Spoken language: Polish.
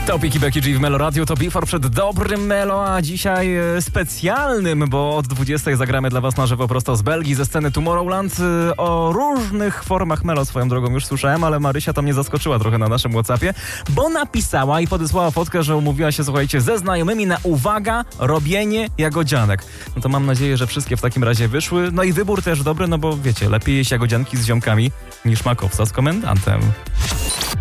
Topiki Becky G w Melo Radio to Before przed dobrym Melo, a dzisiaj specjalnym, bo od 20 zagramy dla was na żywo prosto z Belgii, ze sceny Tomorrowland. O różnych formach Melo swoją drogą już słyszałem, ale Marysia tam mnie zaskoczyła trochę na naszym WhatsAppie, bo napisała i podesłała fotkę, że umówiła się, słuchajcie, ze znajomymi na, uwaga, robienie jagodzianek. No to mam nadzieję, że wszystkie w takim razie wyszły. No i wybór też dobry, no bo wiecie, lepiej jeść jagodzianki z ziomkami niż makowca z komendantem.